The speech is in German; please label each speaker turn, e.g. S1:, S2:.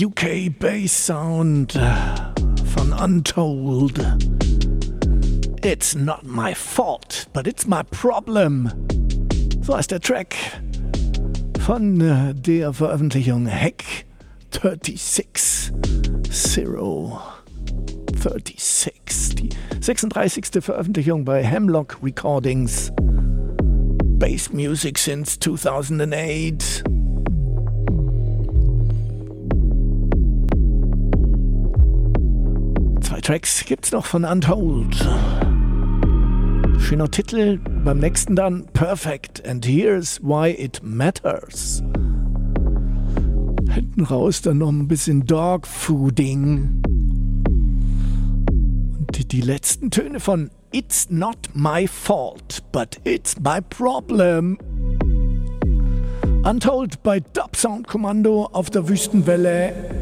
S1: UK Bass Sound von Untold. It's not my fault, but it's my problem. So heißt der Track von der Veröffentlichung Hack 36. Die 36. Veröffentlichung bei Hemlock Recordings. Bass Music since 2008. Zwei Tracks gibt's noch von Untold. Schöner Titel, beim nächsten dann Perfect and Here's Why It Matters. Hinten raus dann noch ein bisschen Dogfooding. Und die letzten Töne von It's Not My Fault, but It's My Problem. Untold bei Dub Sound Kommando auf der Wüstenwelle.